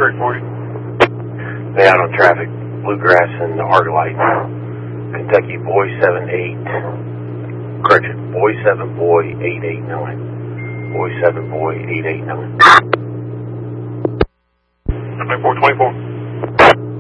340. Stay out on traffic, Bluegrass and Argolite. Kentucky Boy 78. Correction, Boy 7 Boy 889. Boy 7 Boy 889. 2424.